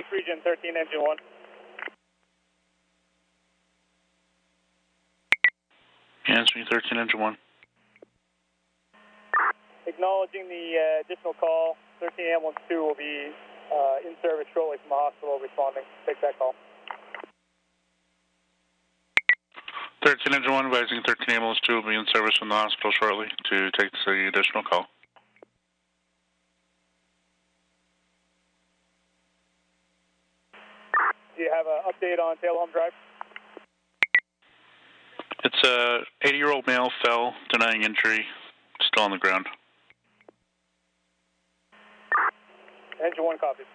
Phoenix Region 13, engine 1. Answering 13, engine 1. Acknowledging the additional call, 13 ambulance 2 will be in service shortly from the hospital responding. Take that call. 13, engine 1, advising 13 ambulance 2 will be in service from the hospital shortly to take the additional call. Do you have an update on Tail Home Drive? It's a 80-year-old male fell, denying injury, still on the ground. Engine 1 copies.